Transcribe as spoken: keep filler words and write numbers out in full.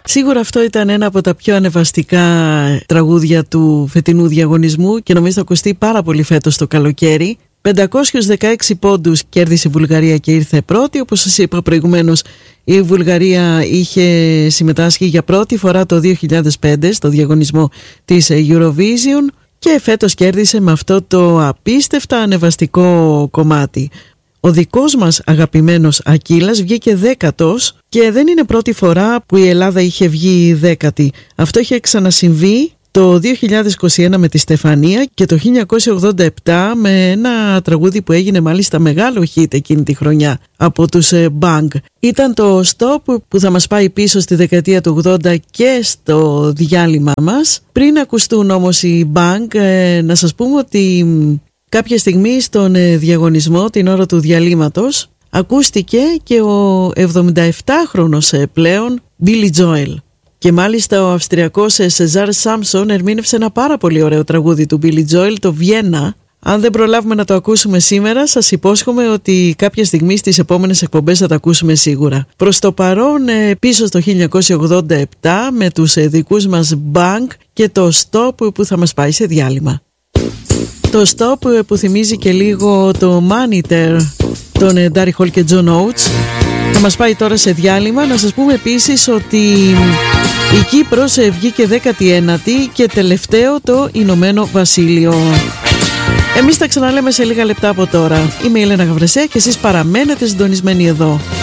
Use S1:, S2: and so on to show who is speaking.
S1: Σίγουρα αυτό ήταν ένα από τα πιο ανεβαστικά τραγούδια του φετινού διαγωνισμού και νομίζω θα ακουστεί πάρα πολύ φέτος το καλοκαίρι. πεντακόσιους δεκαέξι πόντους κέρδισε η Βουλγαρία και ήρθε πρώτη. Όπως σας είπα προηγουμένως, η Βουλγαρία είχε συμμετάσχει για πρώτη φορά το δύο χιλιάδες πέντε στο διαγωνισμό της Eurovision και φέτος κέρδισε με αυτό το απίστευτα ανεβαστικό κομμάτι. Ο δικός μας αγαπημένος Ακύλας βγήκε δέκατος και δεν είναι πρώτη φορά που η Ελλάδα είχε βγει δέκατη. Αυτό είχε ξανασυμβεί το δύο χιλιάδες είκοσι ένα με τη Στεφανία και το χίλια εννιακόσια ογδόντα επτά με ένα τραγούδι που έγινε μάλιστα μεγάλο hit εκείνη τη χρονιά από τους Bang. Ήταν το Stop που θα μας πάει πίσω στη δεκαετία του ογδόντα και στο διάλειμμα μας. Πριν ακουστούν όμως οι Bang, να σας πούμε ότι κάποια στιγμή στον διαγωνισμό την ώρα του διαλύματος ακούστηκε και ο εβδομηνταεπτάχρονος πλέον Billy Joel. Και μάλιστα ο Αυστριακός Σεζάρ Σάμψον ερμήνευσε ένα πάρα πολύ ωραίο τραγούδι του Billy Joel, το Βιέννα. Αν δεν προλάβουμε να το ακούσουμε σήμερα, σας υπόσχομαι ότι κάποια στιγμή στις επόμενες εκπομπές θα το ακούσουμε σίγουρα. Προς το παρόν, πίσω στο χίλια εννιακόσια ογδόντα επτά με τους δικούς μας Bang και το Stop που θα μας πάει σε διάλειμμα. Το Stop που θυμίζει και λίγο το Monitor των Darry Hall και John Oates θα μας πάει τώρα σε διάλειμμα. Να σας πούμε επίσης ότι η Κύπρος βγήκε δέκατη ένατη και τελευταίο το Ηνωμένο Βασίλειο. Εμείς τα ξαναλέμε σε λίγα λεπτά από τώρα. Είμαι η Έλενα Γαβρεσέα και εσείς παραμένετε συντονισμένοι εδώ.